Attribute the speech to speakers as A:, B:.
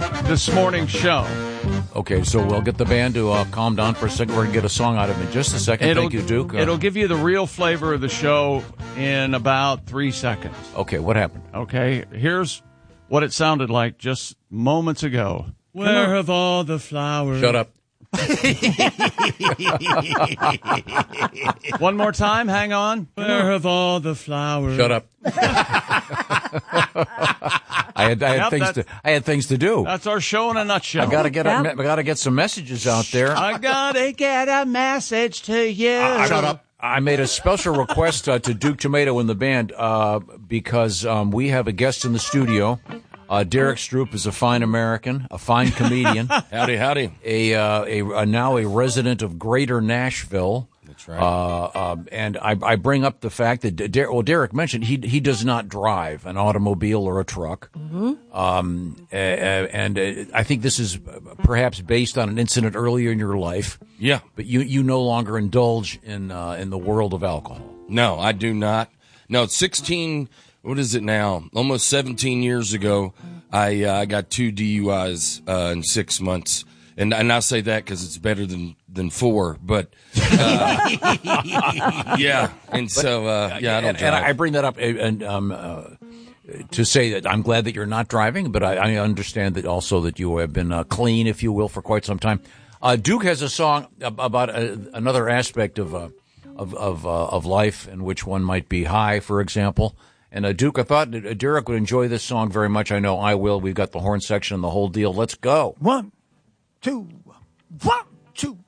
A: this morning's show.
B: Okay, so we'll get the band to calm down for a second. We're going to get a song out of it in just a second. Thank you, Duke.
A: It'll give you the real flavor of the show in about 3 seconds.
B: Okay, what happened?
A: Okay, here's what it sounded like just moments ago. Where have all the flowers?
B: Shut up.
A: One more time, hang on. Where have all the flowers?
B: Shut up. I had things to do.
A: That's our show in a nutshell.
B: I gotta get some messages out there.
A: I gotta get a message to you.
B: Shut up. I made a special request to Duke Tomato and the band because we have a guest in the studio. Derek Stroop is a fine American, a fine comedian.
C: Howdy.
B: Now a resident of Greater Nashville.
C: That's right.
B: And I bring up the fact that Derek mentioned he does not drive an automobile or a truck. Mm-hmm. And I think this is perhaps based on an incident earlier in your life.
C: Yeah.
B: But you no longer indulge in the world of alcohol.
C: No, I do not. No, 16. What is it now? Almost 17 years ago, I got 2 DUIs in 6 months, and I say that because it's better than 4. But yeah, and so I don't drive.
B: And I bring that up to say that I'm glad that you're not driving, but I understand that also that you have been clean, if you will, for quite some time. Duke has a song about another aspect of life in which one might be high, for example. And Duke, I thought Derek would enjoy this song very much. I know I will. We've got the horn section and the whole deal. Let's go.
D: 1, 2, 1, 2.